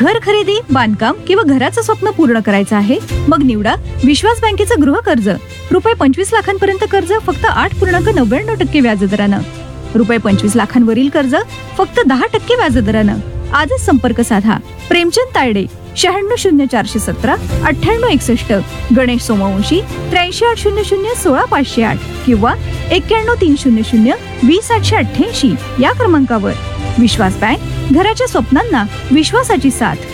घर खरेदी, बांधकाम किंवा घराचं स्वप्न पूर्ण करायचं आहे? मग निवडा विश्वास बँकेचं गृह कर्ज. रुपये 25 लाखांपर्यंत कर्ज फक्त 8.99% व्याजदरानं. रुपये 25 लाखांवरील कर्ज फक्त 10% व्याजदरानं. आजच संपर्क साधा. प्रेमचंद तायडे, 960417 9861, गणेश सोमवंशी, 838000 16508 किंवा 91300 20888 या क्रमांकावर. विश्वास बँक, घराच्या स्वप्नांना विश्वासाची साथ.